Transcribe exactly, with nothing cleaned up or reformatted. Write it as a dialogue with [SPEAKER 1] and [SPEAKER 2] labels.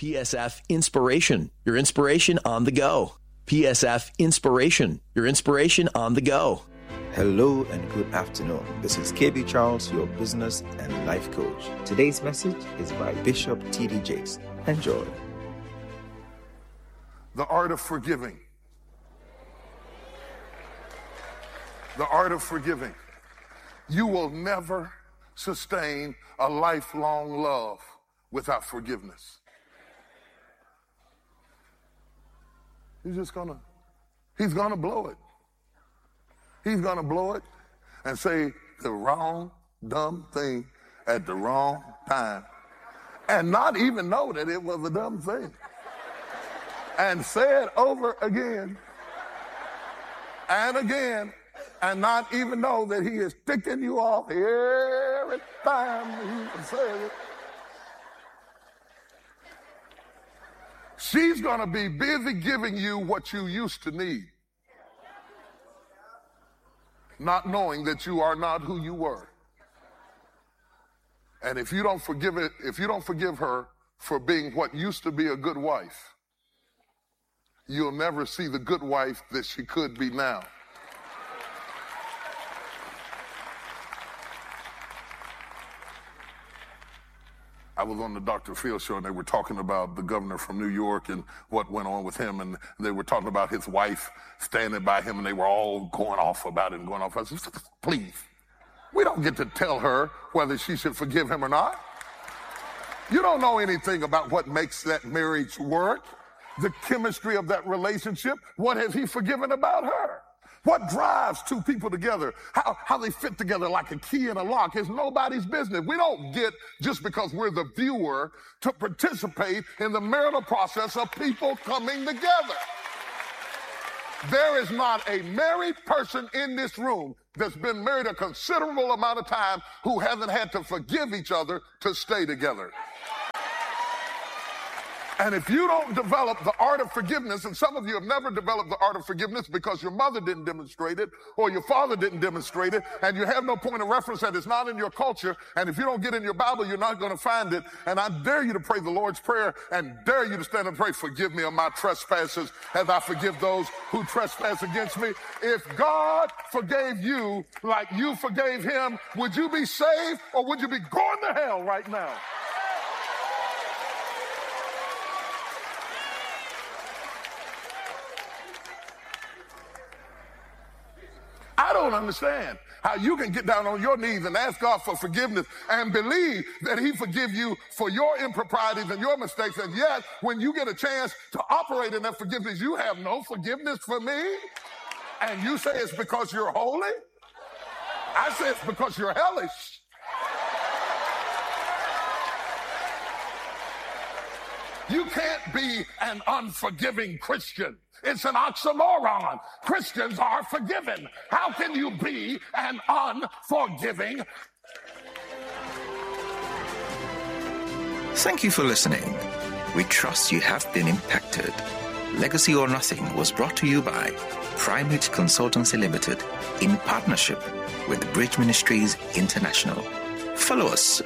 [SPEAKER 1] P S F Inspiration, your inspiration on the go. P S F Inspiration, your inspiration on the go.
[SPEAKER 2] Hello and good afternoon. This is K B Charles, your business and life coach. Today's message is by Bishop T D Jakes. Enjoy.
[SPEAKER 3] The art of forgiving. The art of forgiving. You will never sustain a lifelong love without forgiveness. He's just gonna, he's gonna blow it. He's gonna blow it and say the wrong, dumb thing at the wrong time. And not even know that it was a dumb thing. And say it over again and again and not even know that he is ticking you off every time he says it. She's going to be busy giving you what you used to need, not knowing that you are not who you were. And if you don't forgive it, if you don't forgive her for being what used to be a good wife, you'll never see the good wife that she could be now. I was on the Doctor Phil show, and they were talking about the governor from New York and what went on with him, and they were talking about his wife standing by him, and they were all going off about it and going off. I said, please, we don't get to tell her whether she should forgive him or not. You don't know anything about what makes that marriage work, the chemistry of that relationship. What has he forgiven about her? What drives two people together? How, how they fit together like a key in a lock is nobody's business. We don't get, just because we're the viewer, to participate in the marital process of people coming together. There is not a married person in this room that's been married a considerable amount of time who hasn't had to forgive each other to stay together. And if you don't develop the art of forgiveness, and some of you have never developed the art of forgiveness because your mother didn't demonstrate it or your father didn't demonstrate it, and you have no point of reference that it's not in your culture, and if you don't get in your Bible, you're not going to find it. And I dare you to pray the Lord's Prayer and dare you to stand and pray, forgive me of my trespasses as I forgive those who trespass against me. If God forgave you like you forgave him, would you be saved or would you be going to hell right now? I don't understand how you can get down on your knees and ask God for forgiveness and believe that he forgive you for your improprieties and your mistakes. And yet, when you get a chance to operate in that forgiveness, you have no forgiveness for me. And you say it's because you're holy. I say it's because you're hellish. You can't be an unforgiving Christian. It's an oxymoron. Christians are forgiven. How can you be an unforgiving?
[SPEAKER 2] Thank you for listening. We trust you have been impacted. Legacy or Nothing was brought to you by Primate Consultancy Limited in partnership with Bridge Ministries International. Follow us